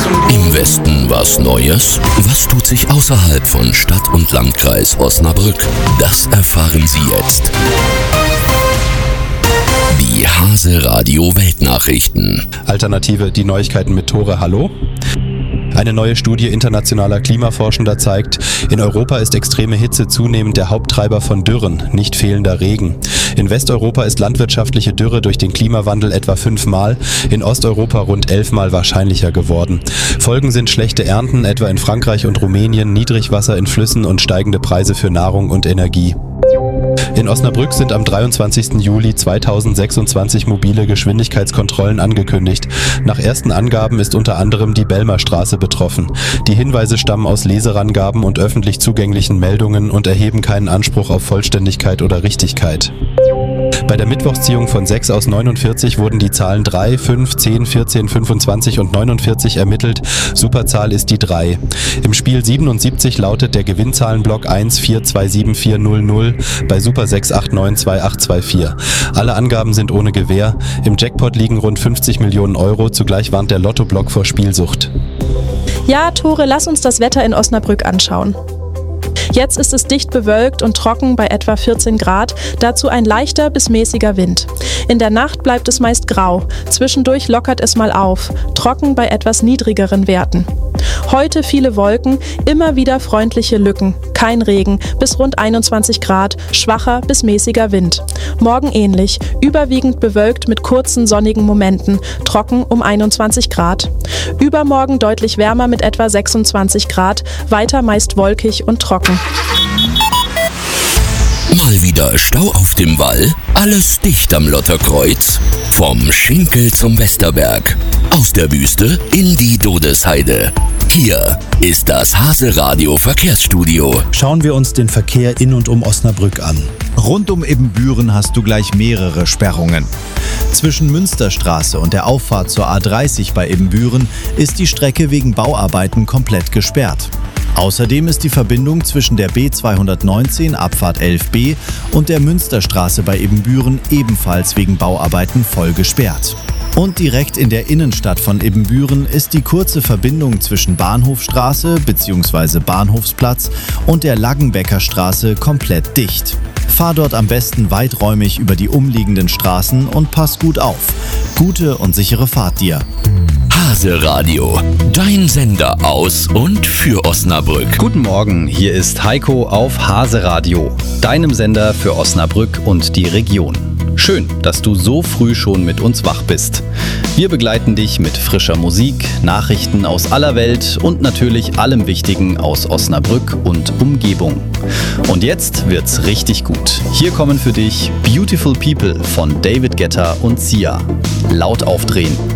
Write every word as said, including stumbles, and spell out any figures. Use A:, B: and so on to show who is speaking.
A: Im Westen was Neues? Was tut sich außerhalb von Stadt und Landkreis Osnabrück? Das erfahren Sie jetzt. Die Hase Radio Weltnachrichten.
B: Alternative, die Neuigkeiten mit Tore, hallo? Eine neue Studie internationaler Klimaforschender zeigt, in Europa ist extreme Hitze zunehmend der Haupttreiber von Dürren, nicht fehlender Regen. In Westeuropa ist landwirtschaftliche Dürre durch den Klimawandel etwa fünfmal, in Osteuropa rund elfmal wahrscheinlicher geworden. Folgen sind schlechte Ernten, etwa in Frankreich und Rumänien, Niedrigwasser in Flüssen und steigende Preise für Nahrung und Energie. In Osnabrück sind am dreiundzwanzigsten Juli zweitausendsechsundzwanzig mobile Geschwindigkeitskontrollen angekündigt. Nach ersten Angaben ist unter anderem die Belmerstraße betroffen. Die Hinweise stammen aus Leserangaben und öffentlich zugänglichen Meldungen und erheben keinen Anspruch auf Vollständigkeit oder Richtigkeit. Bei der Mittwochsziehung von sechs aus neunundvierzig wurden die Zahlen drei, fünf, zehn, vierzehn, fünfundzwanzig und neunundvierzig ermittelt. Superzahl ist die drei. Im Spiel siebenundsiebzig lautet der Gewinnzahlenblock eins vier zwei sieben vier null null, bei Super sechs acht neun zwei acht zwei vier. Alle Angaben sind ohne Gewähr. Im Jackpot liegen rund fünfzig Millionen Euro. Zugleich warnt der Lottoblock vor Spielsucht.
C: Ja, Tore, lass uns das Wetter in Osnabrück anschauen. Jetzt ist es dicht bewölkt und trocken bei etwa vierzehn Grad, dazu ein leichter bis mäßiger Wind. In der Nacht bleibt es meist grau, zwischendurch lockert es mal auf, trocken bei etwas niedrigeren Werten. Heute viele Wolken, immer wieder freundliche Lücken, kein Regen, bis rund einundzwanzig Grad, schwacher bis mäßiger Wind. Morgen ähnlich, überwiegend bewölkt mit kurzen sonnigen Momenten, trocken um einundzwanzig Grad. Übermorgen deutlich wärmer mit etwa sechsundzwanzig Grad, weiter meist wolkig und trocken.
A: Mal wieder Stau auf dem Wall, alles dicht am Lotterkreuz. Vom Schinkel zum Westerberg, aus der Wüste in die Dodesheide. Hier ist das Hase Radio Verkehrsstudio.
D: Schauen wir uns den Verkehr in und um Osnabrück an.
E: Rund um Ibbenbüren hast du gleich mehrere Sperrungen. Zwischen Münsterstraße und der Auffahrt zur A dreißig bei Ibbenbüren ist die Strecke wegen Bauarbeiten komplett gesperrt. Außerdem ist die Verbindung zwischen der B zweihundertneunzehn Abfahrt elf b und der Münsterstraße bei Ibbenbüren ebenfalls wegen Bauarbeiten voll gesperrt. Und direkt in der Innenstadt von Ibbenbüren ist die kurze Verbindung zwischen Bahnhofstraße bzw. Bahnhofsplatz und der Laggenbecker Straße komplett dicht. Fahr dort am besten weiträumig über die umliegenden Straßen und pass gut auf. Gute und sichere Fahrt dir.
A: Hase Radio, dein Sender aus und für Osnabrück.
F: Guten Morgen, hier ist Heiko auf Hase Radio, deinem Sender für Osnabrück und die Region. Schön, dass du so früh schon mit uns wach bist. Wir begleiten dich mit frischer Musik, Nachrichten aus aller Welt und natürlich allem Wichtigen aus Osnabrück und Umgebung. Und jetzt wird's richtig gut. Hier kommen für dich Beautiful People von David Guetta und Sia. Laut aufdrehen.